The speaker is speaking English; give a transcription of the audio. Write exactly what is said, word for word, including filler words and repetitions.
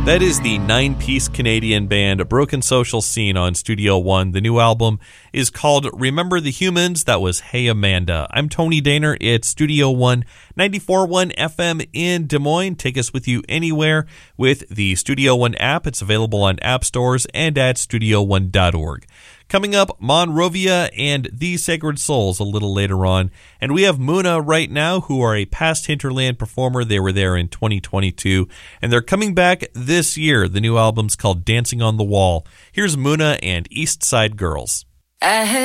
That is the nine-piece Canadian band Broken Social Scene on Studio One. The new album is called Remember the Humans. That was Hey Amanda. I'm Tony Daner. It's Studio One, ninety-four point one F M in Des Moines. Take us with you anywhere with the Studio One app. It's available on app stores and at studio one dot org. Coming up, Monrovia and The Sacred Souls a little later on. And we have Muna right now, who are a past Hinterland performer. They were there in twenty twenty-two, and they're coming back this year. The new album's called Dancing on the Wall. Here's Muna and East Side Girls. I